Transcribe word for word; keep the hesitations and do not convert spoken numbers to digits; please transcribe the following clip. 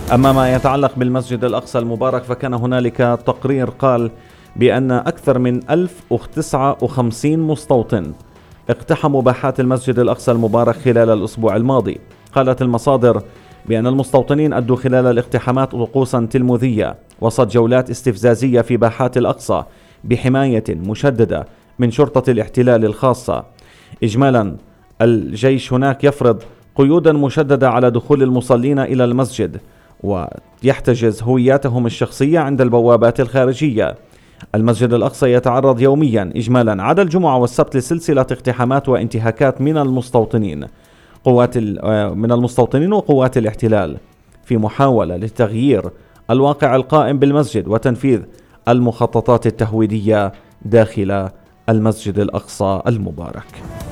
أما ما يتعلق بالمسجد الأقصى المبارك فكان هنالك تقرير قال بأن أكثر من ألف وتسعة وخمسين مستوطن اقتحموا باحات المسجد الأقصى المبارك خلال الأسبوع الماضي. قالت المصادر بأن المستوطنين أدوا خلال الاقتحامات طقوسا تلمذية وسط جولات استفزازية في باحات الأقصى بحماية مشددة من شرطة الاحتلال الخاصة. إجمالا الجيش هناك يفرض قيودا مشددة على دخول المصلين إلى المسجد ويحتجز هوياتهم الشخصية عند البوابات الخارجية. المسجد الأقصى يتعرض يوميا إجمالا عدا الجمعة والسبت لسلسلة اقتحامات وانتهاكات من المستوطنين قوات من المستوطنين وقوات الاحتلال في محاولة لتغيير الواقع القائم بالمسجد وتنفيذ المخططات التهويدية داخل المسجد الأقصى المبارك.